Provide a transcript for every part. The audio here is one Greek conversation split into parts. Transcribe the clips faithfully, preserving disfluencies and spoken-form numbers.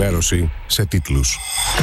ενημέρωση σε τίτλους.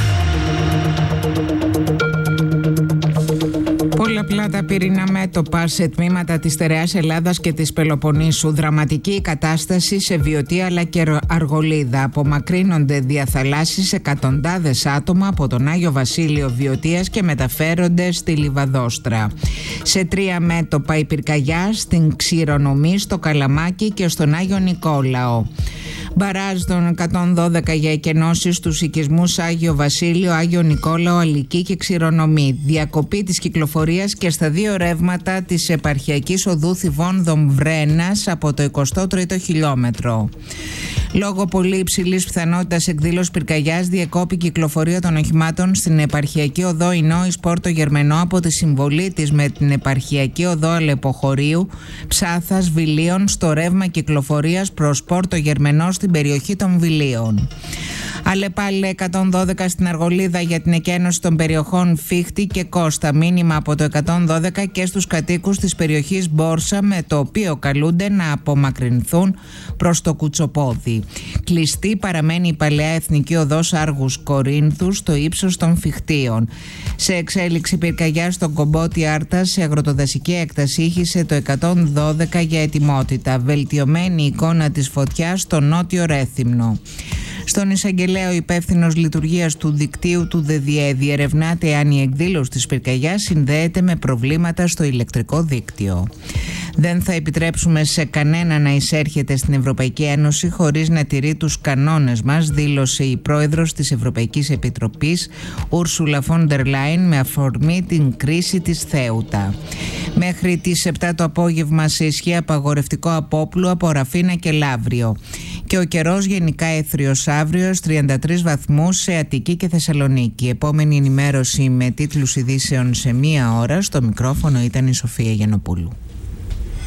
Πολλαπλά τα πυρηνά μέτωπα σε τμήματα της στερεάς Ελλάδας και της Πελοποννήσου. Δραματική η κατάσταση σε Βιωτή αλλά και Αργολίδα. Απομακρύνονται διαθαλάσσεις εκατοντάδες άτομα από τον Άγιο Βασίλειο Βιωτίας και μεταφέρονται στη Λιβαδόστρα. Σε τρία μέτωπα η πυρκαγιά στην Ξηρονομή, στο Καλαμάκι και στον Άγιο Νικόλαο. Μπαράζ των εκατόν δώδεκα για εκενώσεις στους οικισμούς Άγιο Βασίλειο, Άγιο Νικόλαο, Αλική και Ξηρονομή. Διακοπή της κυκλοφορίας και στα δύο ρεύματα της επαρχιακής οδού Θηβών Βρένας από το εικοστό τρίτο χιλιόμετρο. Λόγω πολύ υψηλής πιθανότητας εκδήλωσης πυρκαγιάς, διεκόπη κυκλοφορία των οχημάτων στην επαρχιακή οδό Ινόης Πόρτο Γερμενό από τη συμβολή της με την επαρχιακή οδό Αλεποχωρίου, Ψάθας, Βιλίων στο ρεύμα κυκλοφορίας προς Πόρτο Γερμενό στην περιοχή των Βιλίων. Αλεπάλη εκατόν δώδεκα στην Αργολίδα για την εκένωση των περιοχών Φίχτη και Κώστα. Μήνυμα από το εκατόν δώδεκα και στους κατοίκους της περιοχής Μπόρσα, με το οποίο καλούνται να απομακρυνθούν προς το Κουτσοπόδι. Κλειστή παραμένει η παλαιά εθνική οδός Άργους Κορίνθου στο ύψος των Φιχτίων. Σε εξέλιξη πυρκαγιά στον Κομπότη Άρτα σε αγροτοδασική έκταση ήχησε το εκατόν δώδεκα για ετοιμότητα. Βελτιωμένη εικόνα της φωτιάς στο νότιο Ρέθυμνο. Στον εισαγγελέα, ο υπεύθυνος λειτουργίας του δικτύου του ΔΕΔΙΕ διερευνάται αν η εκδήλωση της πυρκαγιάς συνδέεται με προβλήματα στο ηλεκτρικό δίκτυο. Δεν θα επιτρέψουμε σε κανένα να εισέρχεται στην Ευρωπαϊκή Ένωση χωρίς να τηρεί τους κανόνες μας, δήλωσε η πρόεδρος της Ευρωπαϊκής Επιτροπής, Ούρσουλα φον ντερ Λάιεν, με αφορμή την κρίση της Θέουτα. Μέχρι τις επτά το απόγευμα σε ισχύ απαγορευτικό απόπλου από Ραφίνα και Λαύριο. Και ο καιρός γενικά έθριος αύριο, τριάντα τρεις βαθμούς σε Αττική και Θεσσαλονίκη. Επόμενη ενημέρωση με τίτλους ειδήσεων σε μία ώρα. Στο μικρόφωνο ήταν η Σοφία Γιαννοπούλου.